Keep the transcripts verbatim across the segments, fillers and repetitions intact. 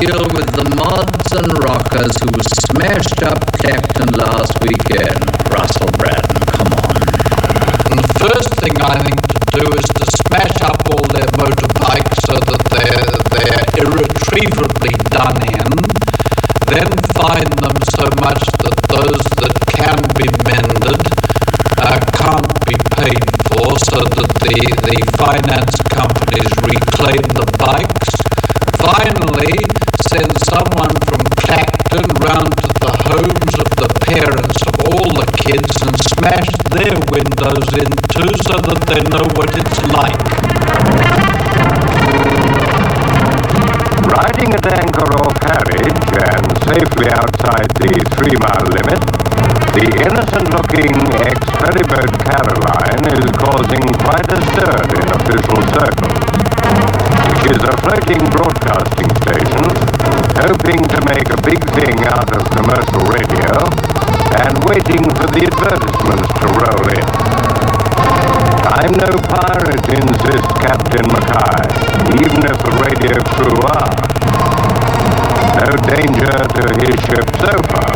deal with the mods and rockers who smashed up Clacton last weekend. Russell Braddon, come on. And the first thing I think to do is to smash up all their motorbikes so that they're, they're irretrievably done in, then fine them so much that those that can be mended uh, can't be paid for, so that the, the finance companies reclaim the bikes. Finally, send someone from Clacton round to the homes of the parents of all the kids and smash their windows in too, so that they know what it's like. Riding at anchor or carriage and safely outside the three-mile limit, the innocent-looking ex-ferryboat Caroline is causing quite a stir in official circles. She is a floating broadcasting station, hoping to make a big thing out of commercial radio and waiting for the advertisements to roll in. I'm no pirate, insists Captain Mackay, even if the radio crew are. No danger to his ship so far.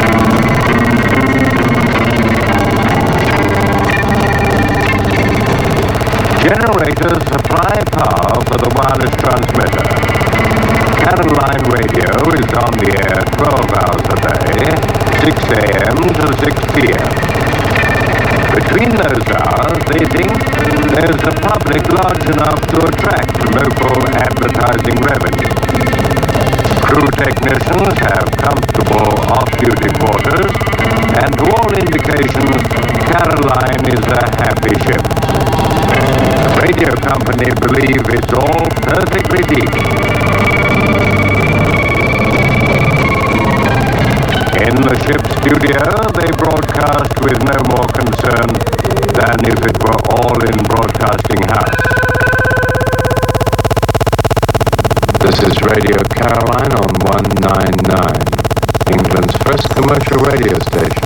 Generators supply power for the wireless transmitter. Caroline Radio is on the air twelve hours a day, six a.m. to six p.m. Between those hours, they think there's a public large enough to attract local advertising revenue. Crew technicians have comfortable off-duty quarters, and to all indications, Caroline is a happy ship. The radio company believe it's all perfectly deep. In the ship's studio, they broadcast with no more concern than if it were all in Broadcasting House. This is Radio Caroline on one ninety-nine, England's first commercial radio station.